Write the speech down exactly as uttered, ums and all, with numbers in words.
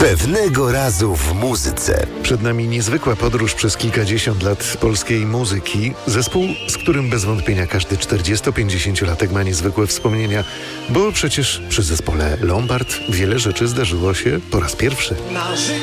Pewnego razu w muzyce. Przed nami niezwykła podróż przez kilkadziesiąt lat polskiej muzyki. Zespół, z którym bez wątpienia każdy czterdziesto-pięćdziesięciolatek ma niezwykłe wspomnienia, bo przecież przy zespole Lombard wiele rzeczy zdarzyło się po raz pierwszy.